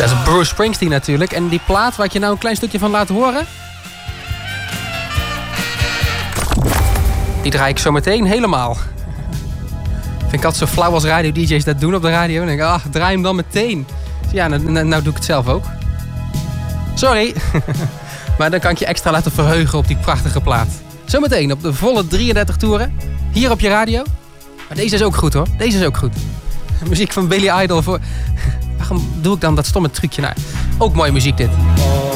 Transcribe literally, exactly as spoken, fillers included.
Dat is Bruce Springsteen natuurlijk. En die plaat waar ik je nou een klein stukje van laat horen... die draai ik zo meteen helemaal. Vind ik altijd zo flauw als radio-D J's dat doen op de radio. En denk ik, ah, draai hem dan meteen. Ja, nou, nou, nou doe ik het zelf ook. Sorry. Maar dan kan ik je extra laten verheugen op die prachtige plaat. Zometeen op de volle drieëndertig toeren. Hier op je radio. Maar deze is ook goed hoor. Deze is ook goed. Muziek van Billy Idol. Voor... Waarom doe ik dan dat stomme trucje? Nou, ook mooie muziek dit.